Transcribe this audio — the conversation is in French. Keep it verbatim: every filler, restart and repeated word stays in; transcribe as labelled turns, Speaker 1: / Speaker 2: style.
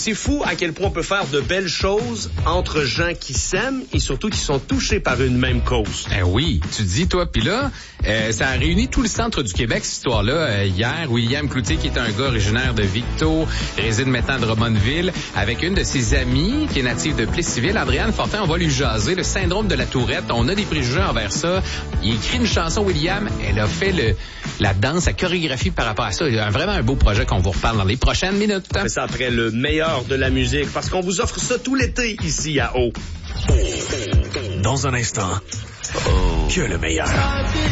Speaker 1: c'est fou à quel point on peut faire de belles choses entre gens qui s'aiment et surtout qui sont touchés par une même cause.
Speaker 2: Eh oui, tu dis, toi, puis là, euh, ça a réuni tout le centre du Québec, cette histoire-là. Euh, hier, William Cloutier, qui est un gars originaire de Victo, réside maintenant de Drummondville, avec une de ses amies, qui est native de Plessisville, Adrienne Fortin, on va lui jaser. Le syndrome de la tourette, on a des préjugés envers ça. Il écrit une chanson, William, elle a fait le, la danse, la chorégraphie par rapport à ça. Il y a vraiment un beau projet qu'on vous reparle dans les prochaines minutes.
Speaker 1: C'est ça après le meilleur de la musique, parce qu'on vous offre ça tout l'été ici à O.
Speaker 3: Dans un instant, que le meilleur.